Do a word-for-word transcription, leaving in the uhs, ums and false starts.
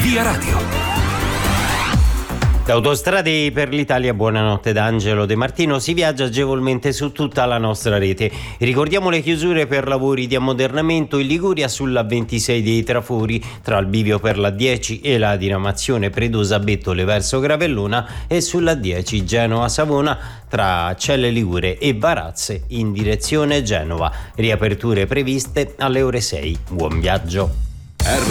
Via Radio. Da Autostrade per l'Italia, buonanotte da Angelo De Martino. Si viaggia agevolmente su tutta la nostra rete. Ricordiamo le chiusure per lavori di ammodernamento in Liguria sulla ventisei dei Trafori, tra il bivio per la dieci e la diramazione Predosa Bettole verso Gravellona, e sulla dieci Genova Savona tra Celle Ligure e Varazze in direzione Genova. Riaperture previste alle ore sei. Buon viaggio.